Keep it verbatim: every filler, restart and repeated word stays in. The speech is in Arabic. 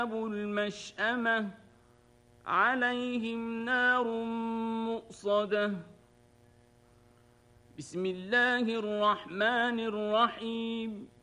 المشأمة عليهم نار مؤصدة. بسم الله الرحمن الرحيم.